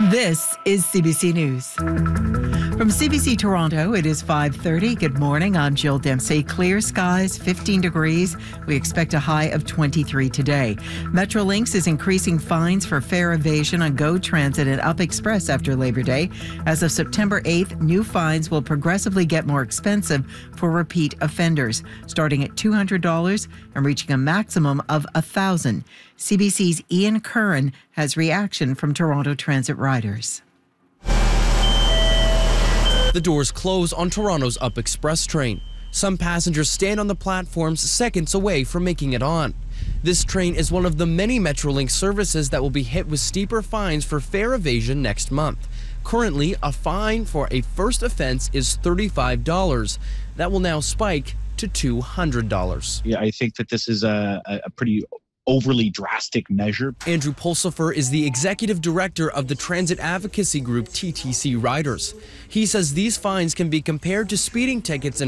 This is CBC News. From CBC Toronto, it is 5:30. Good morning. I'm Jill Dempsey. Clear skies, 15 degrees. We expect a high of 23 today. Metrolinx is increasing fines for fare evasion on GO Transit and Up Express after Labor Day. As of September 8th, new fines will progressively get more expensive for repeat offenders, starting at $200 and reaching a maximum of $1,000. CBC's Ian Curran has reaction from Toronto Transit riders. The doors close on Toronto's Up Express train. Some passengers stand on the platforms seconds away from making it on. This train is one of the many Metrolinx services that will be hit with steeper fines for fare evasion next month. Currently, a fine for a first offense is $35. That will now spike to $200. Yeah, I think that this is a pretty overly drastic measure. Andrew Pulsifer is the executive director of the transit advocacy group TTC Riders. He says these fines can be compared to speeding tickets in